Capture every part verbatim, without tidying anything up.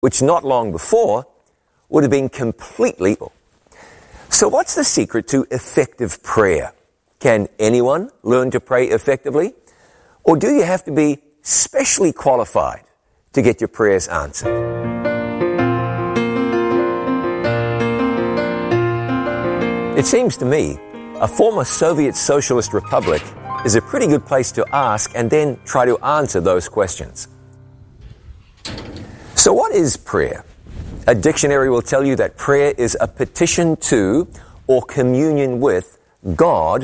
which not long before would have been completely legal. So what's the secret to effective prayer? Can anyone learn to pray effectively? Or do you have to be specially qualified to get your prayers answered? It seems to me a former Soviet Socialist Republic is a pretty good place to ask and then try to answer those questions. So what is prayer? A dictionary will tell you that prayer is a petition to or communion with God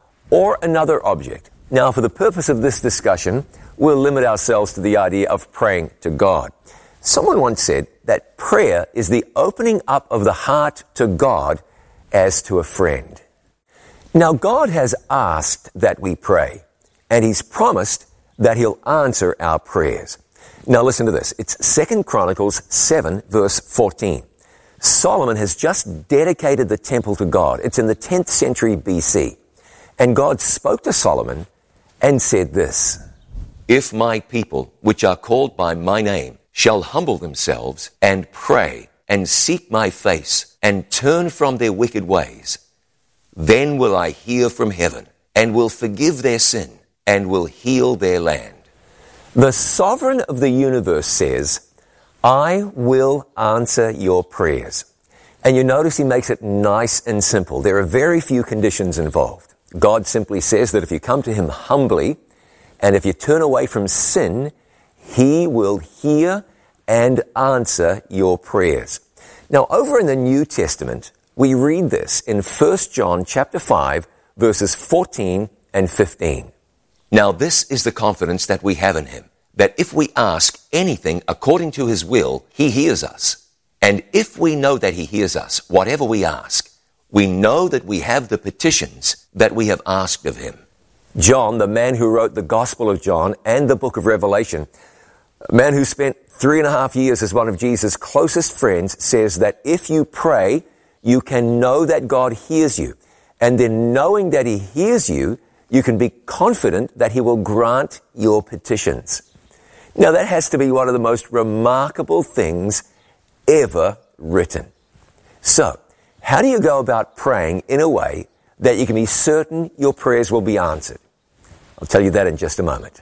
or another object. Now, for the purpose of this discussion, we'll limit ourselves to the idea of praying to God. Someone once said that prayer is the opening up of the heart to God as to a friend. Now, God has asked that we pray, and He's promised that He'll answer our prayers. Now listen to this. It's Second Chronicles seven, verse fourteen. Solomon has just dedicated the temple to God. It's in the tenth century B C. And God spoke to Solomon and said this, "If my people, which are called by my name, shall humble themselves and pray and seek my face and turn from their wicked ways, then will I hear from heaven and will forgive their sin and will heal their land." The sovereign of the universe says, I will answer your prayers. And you notice He makes it nice and simple. There are very few conditions involved. God simply says that if you come to Him humbly and if you turn away from sin, He will hear and answer your prayers. Now, over in the New Testament, we read this in First John chapter five, verses fourteen and fifteen. "Now this is the confidence that we have in Him, that if we ask anything according to His will, He hears us. And if we know that He hears us, whatever we ask, we know that we have the petitions that we have asked of Him." John, the man who wrote the Gospel of John and the book of Revelation, a man who spent three and a half years as one of Jesus' closest friends, says that if you pray, you can know that God hears you. And then knowing that He hears you, you can be confident that He will grant your petitions. Now that has to be one of the most remarkable things ever written. So, how do you go about praying in a way that you can be certain your prayers will be answered? I'll tell you that in just a moment.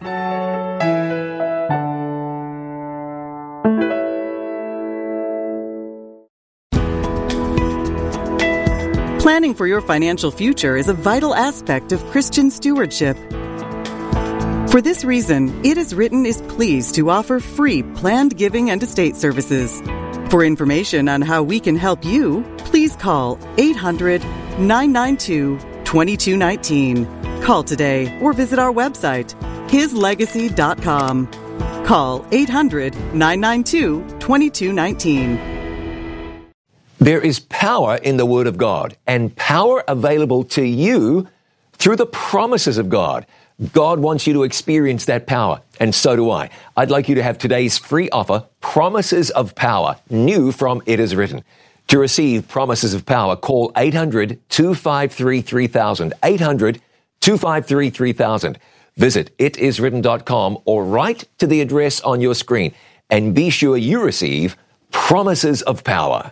Planning for your financial future is a vital aspect of Christian stewardship. For this reason, It Is Written is pleased to offer free planned giving and estate services. For information on how we can help you, please call eight hundred, nine nine two, two two one nine. Call today or visit our website, his legacy dot com. Call eight hundred, nine nine two, two two one nine. There is power in the Word of God, and power available to you through the promises of God. God wants you to experience that power, and so do I. I'd like you to have today's free offer, Promises of Power, new from It Is Written. To receive Promises of Power, call eight hundred, two five three, three thousand, eight hundred, two five three, three thousand. Visit it is written dot com or write to the address on your screen, and be sure you receive Promises of Power.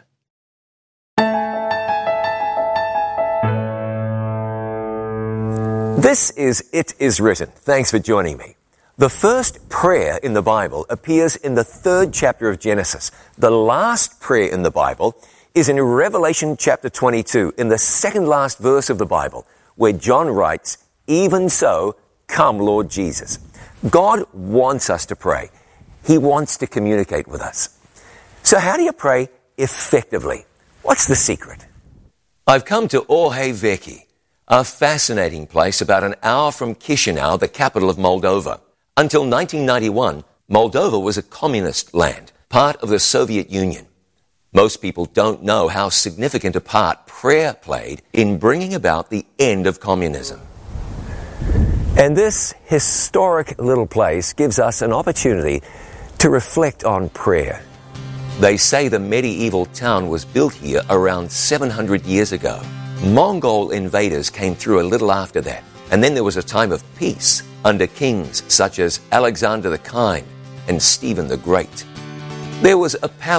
This is It Is Written. Thanks for joining me. The first prayer in the Bible appears in the third chapter of Genesis. The last prayer in the Bible is in Revelation chapter twenty-two, in the second last verse of the Bible, where John writes, "Even so, come Lord Jesus." God wants us to pray. He wants to communicate with us. So how do you pray effectively? What's the secret? I've come to Orhei-Vechi, a fascinating place about an hour from Chisinau, the capital of Moldova. Until nineteen ninety-one, Moldova was a communist land, part of the Soviet Union. Most people don't know how significant a part prayer played in bringing about the end of communism. And this historic little place gives us an opportunity to reflect on prayer. They say the medieval town was built here around seven hundred years ago. Mongol invaders came through a little after that, and then there was a time of peace under kings such as Alexander the Kind and Stephen the Great. There was a palace